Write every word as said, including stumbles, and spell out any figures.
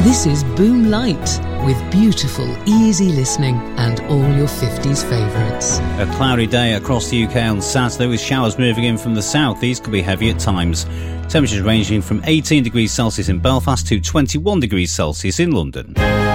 This is Boom Light, with beautiful, easy listening and all your fifties favourites. A cloudy day across the U K on Saturday with showers moving in from the south. These could be heavy at times. Temperatures ranging from eighteen degrees Celsius in Belfast to twenty-one degrees Celsius in London.